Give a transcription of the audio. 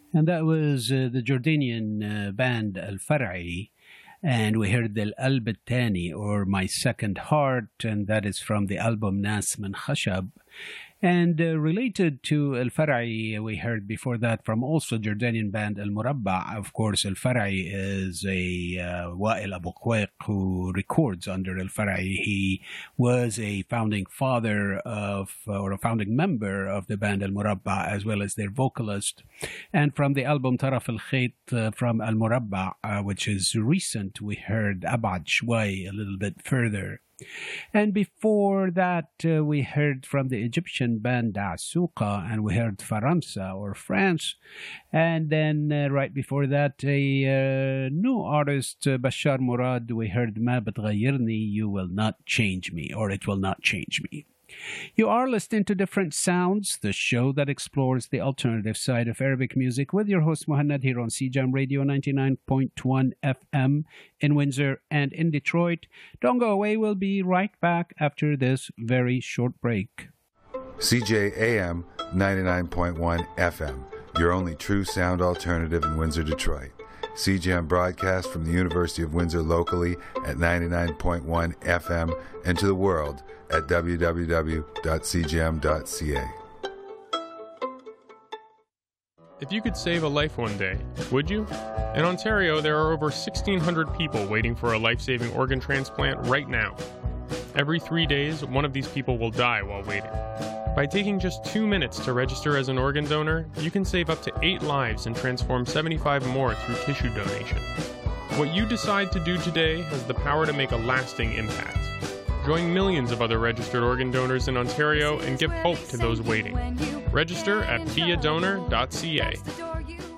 And that was the Jordanian band Al Far'i. And we heard the Al Tani, or My Second Heart, and that is from the album Nas Min Khashab. And related to Al Far'i, we heard before that from also Jordanian band Al Murabba. Of course, Al Far'i is a Wa'il Abu Quaiq who records under Al Far'i. He was a founding father of, or a founding member of the band Al Murabba, as well as their vocalist. And from the album Taraf Al Khayt from Al Murabba, which is recent, we heard Abad Shway a little bit further. And before that, we heard from the Egyptian band Asuqa, and we heard Faransa, or France. And then right before that, a new artist, Bashar Murad, we heard Ma Btghayirni, You Will Not Change Me, or It Will Not Change Me. You are listening to Different Sounds, the show that explores the alternative side of Arabic music, with your host Muhannad here on CJAM Radio 99.1 FM in Windsor and in Detroit. Don't go away, we'll be right back after this very short break. CJAM 99.1 FM, your only true sound alternative in Windsor, Detroit. CJAM broadcast from the University of Windsor locally at 99.1 FM and to the world at www.cjam.ca. If you could save a life one day, would you? In Ontario, there are over 1,600 people waiting for a life-saving organ transplant right now. Every 3 days, one of these people will die while waiting. By taking just 2 minutes to register as an organ donor, you can save up to 8 lives and transform 75 more through tissue donation. What you decide to do today has the power to make a lasting impact. Join millions of other registered organ donors in Ontario and give hope to those waiting. Register at beadonor.ca.